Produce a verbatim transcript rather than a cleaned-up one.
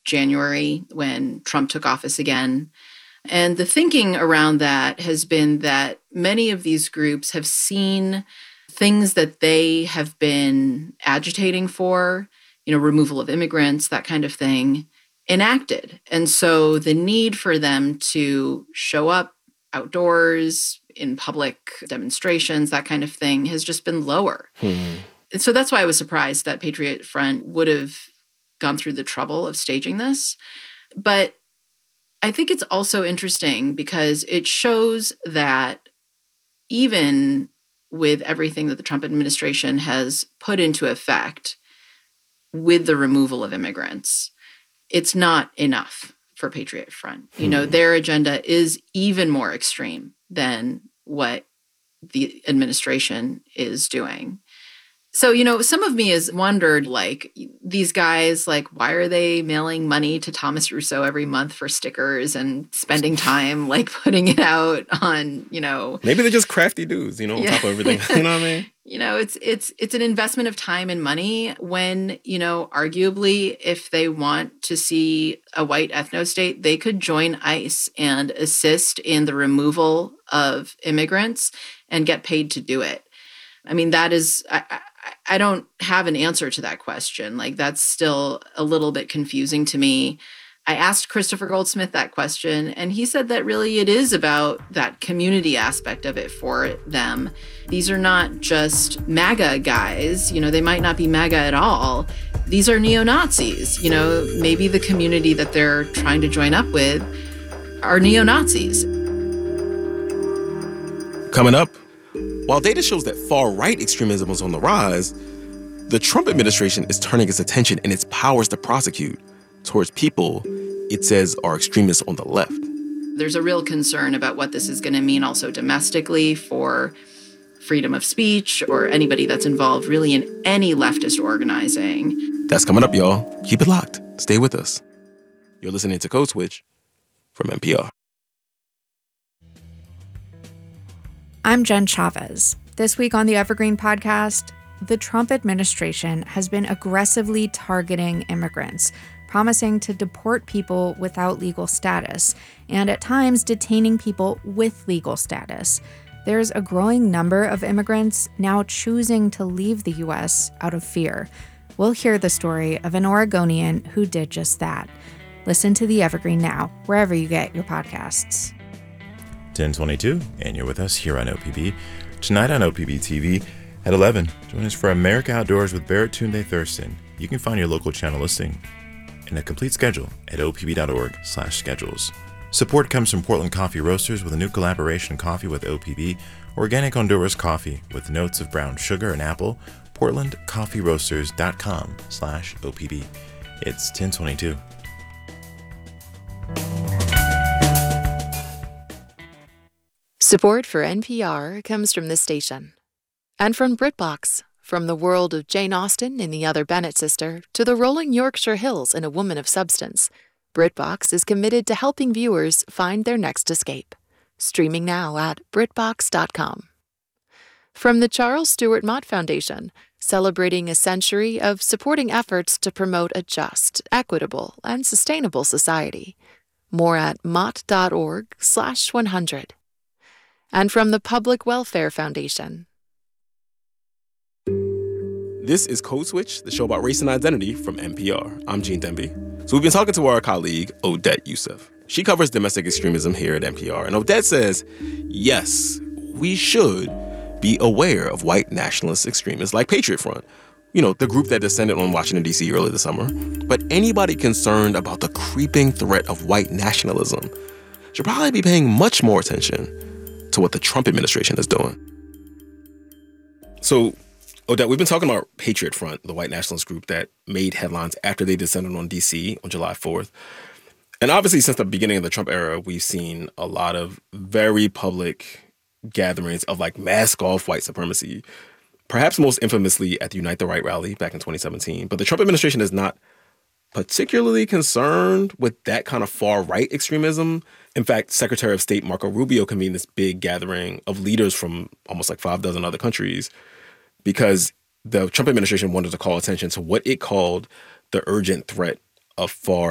January when Trump took office again. And the thinking around that has been that many of these groups have seen things that they have been agitating for, you know, removal of immigrants, that kind of thing, enacted. And so the need for them to show up outdoors in public demonstrations, that kind of thing, has just been lower. Hmm. And so that's why I was surprised that Patriot Front would have gone through the trouble of staging this. But I think it's also interesting because it shows that even with everything that the Trump administration has put into effect with the removal of immigrants, it's not enough for Patriot Front. You know, their agenda is even more extreme than what the administration is doing. So, you know, some of me has wondered, like, these guys, like, why are they mailing money to Thomas Russo every month for stickers and spending time, like, putting it out on, you know... Maybe they're just crafty dudes, you know, on yeah. top of everything. You know what I mean? You know, it's it's it's an investment of time and money when, you know, arguably, if they want to see a white ethno-state, they could join ICE and assist in the removal of immigrants and get paid to do it. I mean, that is... I, I, I don't have an answer to that question. Like, that's still a little bit confusing to me. I asked Christopher Goldsmith that question, and he said that really it is about that community aspect of it for them. These are not just MAGA guys. You know, they might not be MAGA at all. These are neo-Nazis. You know, maybe the community that they're trying to join up with are neo-Nazis. Coming up, while data shows that far-right extremism is on the rise, the Trump administration is turning its attention and its powers to prosecute towards people it says are extremists on the left. There's a real concern about what this is going to mean also domestically for freedom of speech or anybody that's involved really in any leftist organizing. That's coming up, y'all. Keep it locked. Stay with us. You're listening to Code Switch from N P R. I'm Jen Chavez. This week on the Evergreen Podcast, the Trump administration has been aggressively targeting immigrants, promising to deport people without legal status, and at times detaining people with legal status. There's a growing number of immigrants now choosing to leave the U S out of fear. We'll hear the story of an Oregonian who did just that. Listen to the Evergreen now, wherever you get your podcasts. ten twenty-two, and you're with us here on O P B. Tonight on O P B T V at eleven, join us for America Outdoors with Baratunde Thurston. You can find your local channel listing and a complete schedule at opb.org slash schedules. Support comes from Portland Coffee Roasters with a new collaboration coffee with O P B, organic Honduras coffee with notes of brown sugar and apple, portlandcoffeeroasters.com slash OPB. It's ten twenty-two. Support for N P R comes from this station. And from BritBox, from the world of Jane Austen in The Other Bennett Sister to the rolling Yorkshire Hills in A Woman of Substance, BritBox is committed to helping viewers find their next escape. Streaming now at britbox dot com. From the Charles Stewart Mott Foundation, celebrating a century of supporting efforts to promote a just, equitable, and sustainable society. More at mott.org slash 100. And from the Public Welfare Foundation. This is Code Switch, the show about race and identity from N P R. I'm Gene Demby. So we've been talking to our colleague, Odette Youssef. She covers domestic extremism here at N P R. And Odette says, yes, we should be aware of white nationalist extremists like Patriot Front, you know, the group that descended on Washington, D C earlier this summer. But anybody concerned about the creeping threat of white nationalism should probably be paying much more attention to what the Trump administration is doing. So, Odette, we've been talking about Patriot Front, the white nationalist group that made headlines after they descended on D C on July fourth. And obviously, since the beginning of the Trump era, we've seen a lot of very public gatherings of like mask off white supremacy, perhaps most infamously at the Unite the Right rally back in twenty seventeen. But the Trump administration is not particularly concerned with that kind of far-right extremism. In fact, Secretary of State Marco Rubio convened this big gathering of leaders from almost like five dozen other countries because the Trump administration wanted to call attention to what it called the urgent threat of far